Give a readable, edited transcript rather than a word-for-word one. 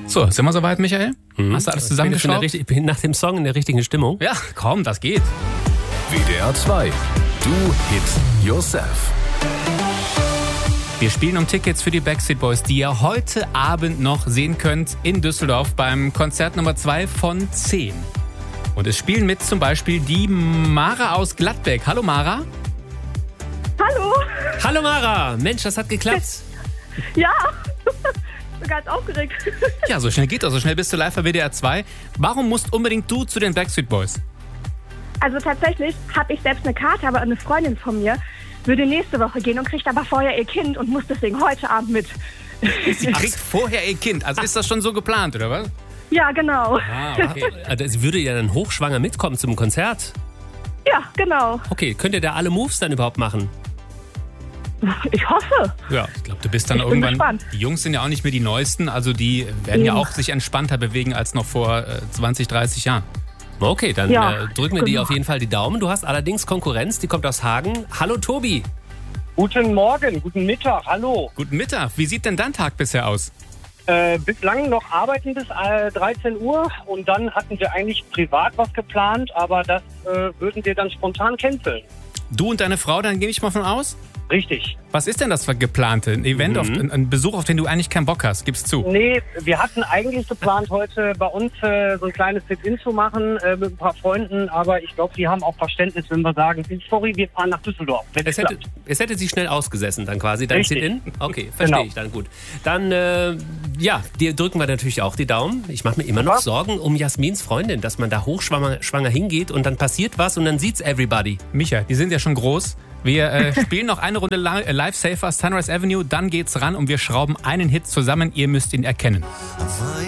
So, sind wir soweit, Michael? Hast du alles zusammengeschraubt? Ich bin nach dem Song in der richtigen Stimmung. Ja, komm, das geht. WDR 2. Do It Yourself. Wir spielen um Tickets für die Backstreet Boys, die ihr heute Abend noch sehen könnt in Düsseldorf beim Konzert Nummer 2 von 10. Und es spielen mit zum Beispiel die Mara aus Gladbeck. Hallo Mara. Hallo. Hallo Mara, Mensch, das hat geklappt. Ja, ich bin ganz aufgeregt. Ja, so schnell geht das, so schnell bist du live bei WDR 2. Warum musst unbedingt du zu den Backstreet Boys? Also tatsächlich habe ich selbst eine Karte, aber eine Freundin von mir würde nächste Woche gehen und kriegt aber vorher ihr Kind und muss deswegen heute Abend mit. Sie kriegt vorher ihr Kind, also ist das schon so geplant, oder was? Ja, genau. Ah, okay. Also, sie würde ja dann hochschwanger mitkommen zum Konzert. Ja, genau. Okay, könnt ihr da alle Moves dann überhaupt machen? Ich hoffe. Ja. Ich glaube, du bist dann Ich bin irgendwann... gespannt. Die Jungs sind ja auch nicht mehr die Neuesten, also die werden ja Ja. auch sich entspannter bewegen als noch vor 20, 30 Jahren. Okay, dann Ja, drücken wir dir genau. auf jeden Fall die Daumen. Du hast allerdings Konkurrenz, die kommt aus Hagen. Hallo Tobi. Guten Morgen, guten Mittag, hallo. Guten Mittag, wie sieht denn dein Tag bisher aus? Bislang noch arbeiten bis 13 Uhr und dann hatten wir eigentlich privat was geplant, aber das würden wir dann spontan canceln. Du und deine Frau, dann gehe ich mal von aus? Richtig. Was ist denn das für geplante? Ein Event, ein Besuch, auf den du eigentlich keinen Bock hast, gib's zu. Nee, wir hatten eigentlich geplant, heute bei uns so ein kleines Sit-In zu machen mit ein paar Freunden, aber ich glaube, die haben auch Verständnis, wenn wir sagen, sorry, wir fahren nach Düsseldorf. Es hätte sie schnell ausgesessen dann quasi, dein Richtig. Sit-In? Okay, verstehe Genau. ich dann gut. Dann, dir drücken wir natürlich auch die Daumen. Ich mache mir immer noch Was? Sorgen um Jasmins Freundin, dass man da hochschwanger hingeht und dann passiert was und dann sieht's everybody. Micha, die sind ja schon groß. Wir spielen noch eine Runde Live Safer Sunrise Avenue, dann geht's ran und wir schrauben einen Hit zusammen. Ihr müsst ihn erkennen.